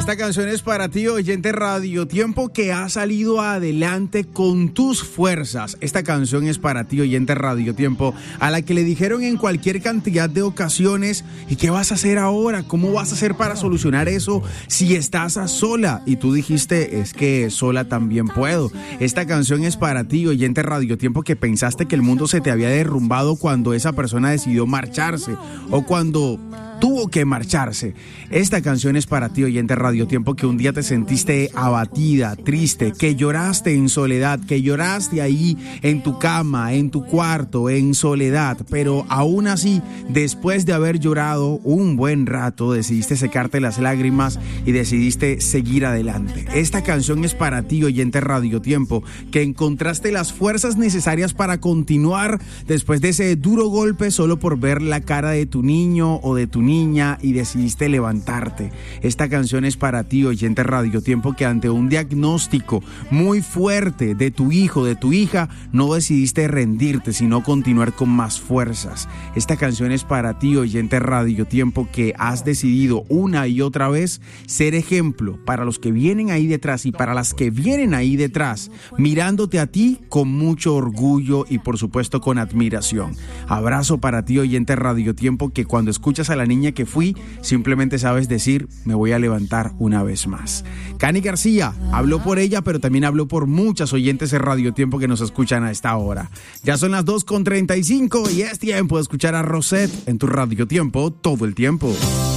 Esta canción es para ti, oyente Radio Tiempo, que ha salido adelante con tus fuerzas. Esta canción es para ti, oyente Radio Tiempo, a la que le dijeron en cualquier cantidad de ocasiones: ¿y qué vas a hacer ahora? ¿Cómo vas a hacer para solucionar eso si estás a sola? Y tú dijiste: es que sola también puedo. Esta canción es para ti, oyente Radio Tiempo, que pensaste que el mundo se te había derrumbado cuando esa persona decidió marcharse o cuando tuvo que marcharse. Esta canción es para ti, oyente Radio Tiempo, que un día te sentiste abatida, triste, que lloraste en soledad, que lloraste ahí en tu cama, en tu cuarto, en soledad, pero aún así, después de haber llorado un buen rato, decidiste secarte las lágrimas y decidiste seguir adelante. Esta canción es para ti, oyente Radio Tiempo, que encontraste las fuerzas necesarias para continuar después de ese duro golpe solo por ver la cara de tu niño o de tu niña y decidiste levantarte. Esta canción es para ti, oyente Radio Tiempo, que ante un diagnóstico muy fuerte de tu hijo, de tu hija, no decidiste rendirte, sino continuar con más fuerzas. Esta canción es para ti, oyente Radio Tiempo, que has decidido una y otra vez ser ejemplo para los que vienen ahí detrás y para las que vienen ahí detrás, mirándote a ti con mucho orgullo y por supuesto con admiración. Abrazo para ti, oyente Radio Tiempo, que cuando escuchas a la niña que fui, simplemente sabes decir: me voy a levantar una vez más. Cani García habló por ella, pero también habló por muchas oyentes de Radio Tiempo que nos escuchan a esta hora. Ya son las 2:35 y es tiempo de escuchar a Rosette en tu Radio Tiempo todo el tiempo.